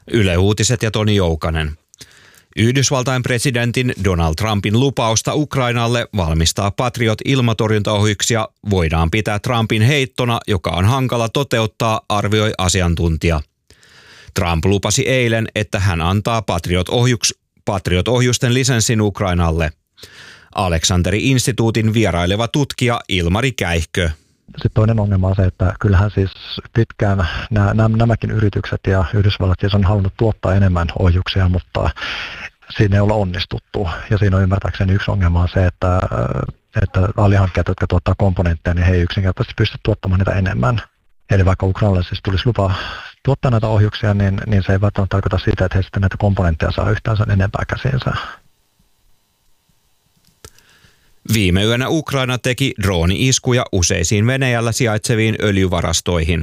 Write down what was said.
Yle Uutiset ja Toni Joukanen. Yhdysvaltain presidentin Donald Trumpin lupausta Ukrainalle valmistaa Patriot-ilmatorjuntaohjuksia voidaan pitää Trumpin heittona, joka on hankala toteuttaa, arvioi asiantuntija. Trump lupasi eilen, että hän antaa Patriot-ohjusten lisenssin Ukrainalle. Aleksanteri-instituutin vieraileva tutkija Ilmari Käihkö. Sitten toinen ongelma on se, että kyllähän siis pitkään nämäkin yritykset ja Yhdysvallat siis on halunnut tuottaa enemmän ohjuksia, mutta siinä ei olla onnistuttu. Ja siinä on ymmärtääkseni yksi ongelma on se, että alihankkijat, jotka tuottaa komponentteja, niin he ei yksinkertaisesti pysty tuottamaan niitä enemmän. Eli vaikka Ukrainalle siis tulisi lupa tuottaa näitä ohjuksia, niin se ei välttämättä tarkoita sitä, että he sitten näitä komponentteja saa yhtään sen enempää käsiinsä. Viime yönä Ukraina teki drooni-iskuja useisiin Venäjällä sijaitseviin öljyvarastoihin.